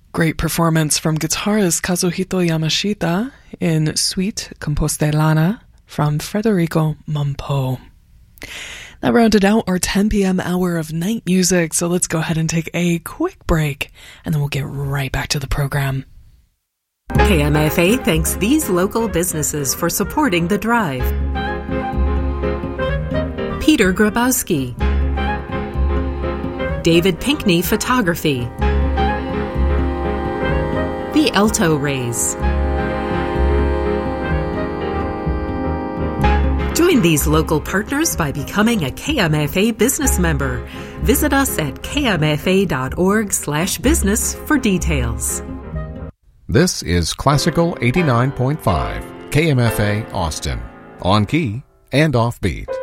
Great performance from guitarist Kazuhito Yamashita in Suite Compostelana from Federico Mompo. That rounded out our 10 p.m. hour of night music, so let's go ahead and take a quick break, and then we'll get right back to the program. KMFA thanks these local businesses for supporting The Drive. Peter Grabowski, David Pinkney Photography, The Alto Rays. Join these local partners by becoming a KMFA business member. Visit us at kmfa.org/business for details. This is Classical 89.5, KMFA Austin, on key and offbeat.